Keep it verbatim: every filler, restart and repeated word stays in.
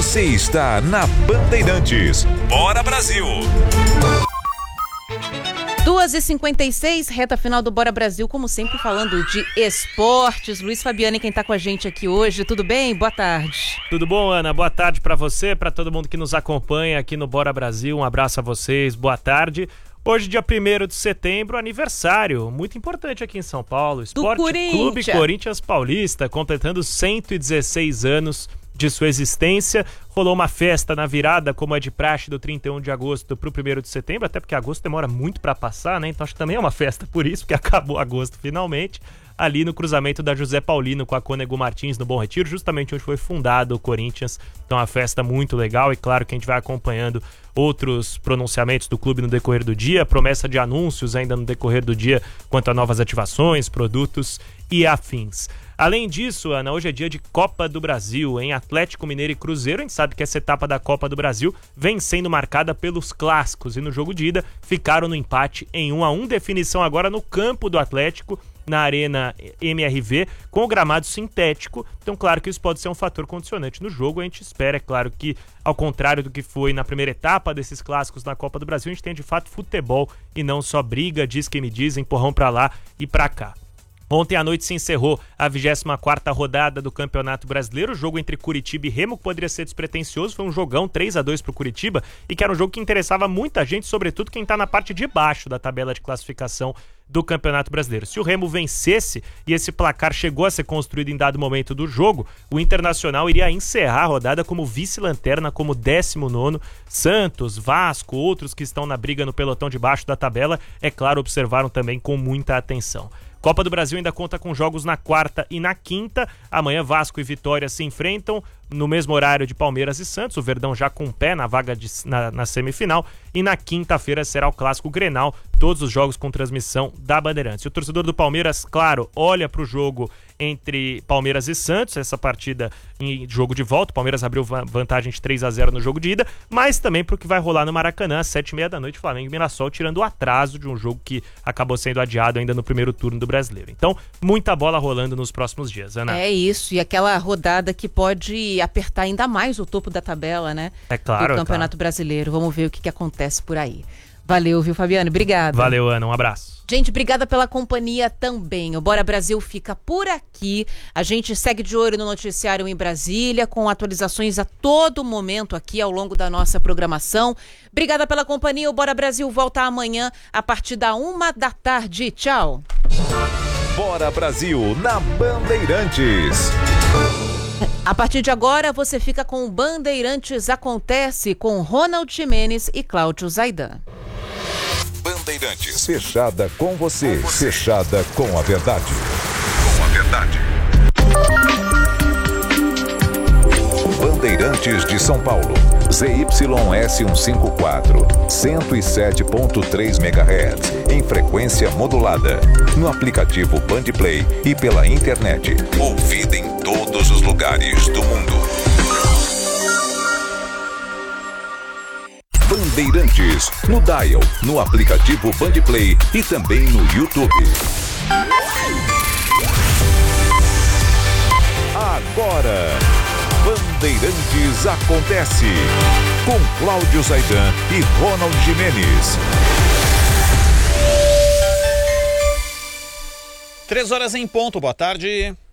Você está na Bandeirantes. Bora Brasil! duas e cinquenta e seis, reta final do Bora Brasil, como sempre falando de esportes. Luiz Fabiani, quem tá com a gente aqui hoje, tudo bem? Boa tarde. Tudo bom, Ana? Boa tarde para você, para todo mundo que nos acompanha aqui no Bora Brasil. Um abraço a vocês, boa tarde. Hoje, dia primeiro de setembro, aniversário muito importante aqui em São Paulo. Esporte Clube Corinthians Paulista, completando cento e dezesseis anos de sua existência. Rolou uma festa na virada, como é de praxe, do trinta e um de agosto para o primeiro de setembro, até porque agosto demora muito para passar, né? Então acho que também é uma festa por isso, porque acabou agosto finalmente, ali no cruzamento da José Paulino com a Cônego Martins, no Bom Retiro, justamente onde foi fundado o Corinthians. Então uma festa muito legal, e claro que a gente vai acompanhando outros pronunciamentos do clube no decorrer do dia, promessa de anúncios ainda no decorrer do dia quanto a novas ativações, produtos e afins. Além disso, Ana, hoje é dia de Copa do Brasil, em Atlético Mineiro e Cruzeiro. A gente sabe que essa etapa da Copa do Brasil vem sendo marcada pelos clássicos, e no jogo de ida ficaram no empate em um a um. Definição agora no campo do Atlético, na Arena M R V, com o gramado sintético. Então, claro que isso pode ser um fator condicionante no jogo. A gente espera, é claro, que, ao contrário do que foi na primeira etapa desses clássicos na Copa do Brasil, a gente tenha de fato futebol e não só briga, diz que me diz, empurrão pra lá e pra cá. Ontem à noite se encerrou a vigésima quarta rodada do Campeonato Brasileiro. O jogo entre Curitiba e Remo, que poderia ser despretensioso, foi um jogão três a dois pro Curitiba, e que era um jogo que interessava muita gente, sobretudo quem tá na parte de baixo da tabela de classificação do Campeonato Brasileiro. Se o Remo vencesse, e esse placar chegou a ser construído em dado momento do jogo, o Internacional iria encerrar a rodada como vice-lanterna, como décimo nono. Santos, Vasco, outros que estão na briga no pelotão de baixo da tabela, é claro, observaram também com muita atenção. Copa do Brasil ainda conta com jogos na quarta e na quinta. Amanhã Vasco e Vitória se enfrentam no mesmo horário de Palmeiras e Santos, o Verdão já com o pé na vaga de, na, na semifinal, e na quinta-feira será o clássico Grenal, todos os jogos com transmissão da Bandeirantes. O torcedor do Palmeiras, claro, olha para o jogo entre Palmeiras e Santos, essa partida em jogo de volta. O Palmeiras abriu vantagem de três a zero no jogo de ida, mas também para o que vai rolar no Maracanã, às sete e meia da noite, Flamengo e Mirassol, tirando o atraso de um jogo que acabou sendo adiado ainda no primeiro turno do Brasileiro. Então, muita bola rolando nos próximos dias, Ana. É isso, e aquela rodada que pode apertar ainda mais o topo da tabela, né? É claro. Do Campeonato tá. Brasileiro. Vamos ver o que, que acontece por aí. Valeu, viu, Fabiano? Obrigada. Valeu, Ana. Um abraço. Gente, obrigada pela companhia também. O Bora Brasil fica por aqui. A gente segue de olho no noticiário em Brasília, com atualizações a todo momento aqui ao longo da nossa programação. Obrigada pela companhia. O Bora Brasil volta amanhã a partir da uma da tarde. Tchau. Bora Brasil na Bandeirantes. A partir de agora, você fica com o Bandeirantes Acontece com Ronald Gimenez e Cláudio Zaidan. Bandeirantes. Fechada com você. Fechada com a verdade. Com a verdade. Bandeirantes de São Paulo. Z Y S cento e cinquenta e quatro. cento e sete ponto três megahertz. Em frequência modulada. No aplicativo Bandplay e pela internet. Ouvida em todos os lugares do mundo. Bandeirantes, no Dial, no aplicativo Bandplay e também no YouTube. Agora, Bandeirantes Acontece, com Cláudio Zaidan e Ronald Gimenez. Três horas em ponto, boa tarde.